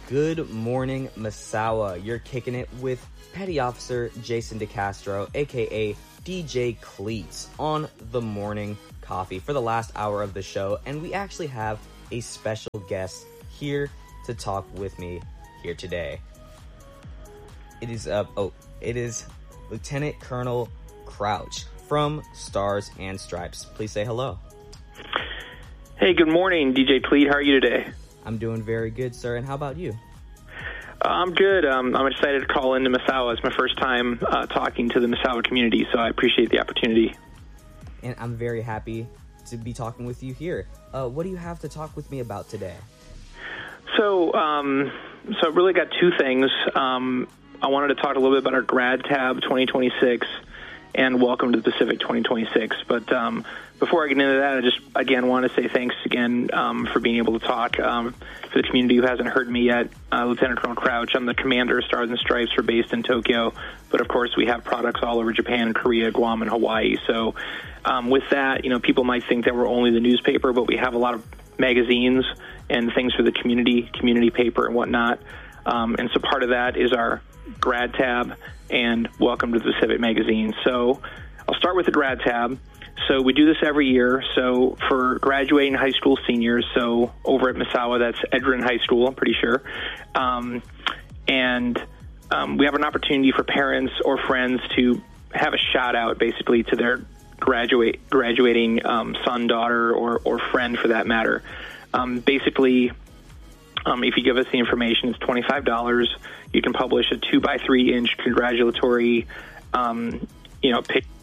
Good morning, Misawa. You're kicking it with Petty Officer Jason DeCastro, aka DJ Cleats, on the morning coffee for the last hour of the show, and we actually have a special guest here to talk with me here today. It is Lieutenant Colonel Crouch from Stars and Stripes. Please say hello. Hey, good morning, DJ Cleat. How are you today? I'm doing very good, sir. And how about you? I'm good. I'm excited to call into Misawa. It's my first time talking to the Misawa community, so I appreciate the opportunity. And I'm very happy to be talking with you here. What do you have to talk with me about today? So I've really got two things. I wanted to talk a little bit about our Grad Tab 2026 and Welcome to the Pacific 2026. But before I get into that, I just, again, want to say thanks again for being able to talk. For the community who hasn't heard me yet, Lieutenant Colonel Crouch, I'm the commander of Stars and Stripes. We're based in Tokyo, but of course we have products all over Japan, Korea, Guam, and Hawaii. So with that, people might think that we're only the newspaper, but we have a lot of magazines and things for the community paper and whatnot. And so part of that is our Grad Tab and Welcome to the Pacific magazine. So I'll start with the Grad Tab. So we do this every year. So for graduating high school seniors, so over at Misawa, that's Edgerton High School, I'm pretty sure. We have an opportunity for parents or friends to have a shout out basically to their graduating son, daughter, or friend for that matter. If you give us the information, it's $25. You can publish a 2x3 inch congratulatory, picture